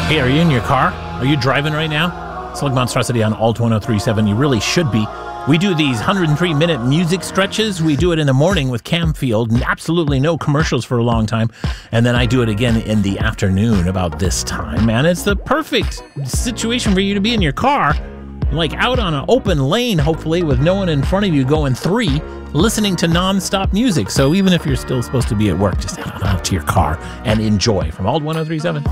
Hey, are you in your car? Are you driving right now? Slug Monstrosity on Alt 1037. You really should be. We do these 103-minute music stretches. We do it in the morning with Camfield. Absolutely no commercials for a long time. And then I do it again in the afternoon about this time. Man, it's the perfect situation for you to be in your car, like out on an open lane, hopefully, with no one in front of you going 3, listening to non-stop music. So even if you're still supposed to be at work, just head on out to your car and enjoy from Alt 1037.